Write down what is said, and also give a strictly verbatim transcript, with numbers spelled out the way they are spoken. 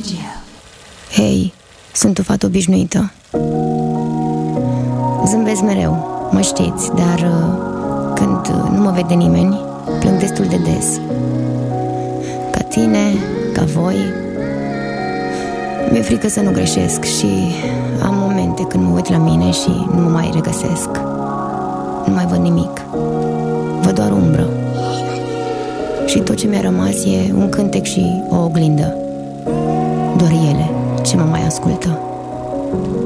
Hei, sunt o fată obișnuită. Zâmbesc mereu, mă știți, dar uh, când nu mă vede nimeni, plâng destul de des. Ca tine, ca voi. Mi-e frică să nu greșesc și am momente când mă uit la mine și nu mă mai regăsesc. Nu mai văd nimic. Văd doar umbră. Și tot ce mi-a rămas e un cântec și o oglindă. Doar ele ce mă mai ascultă.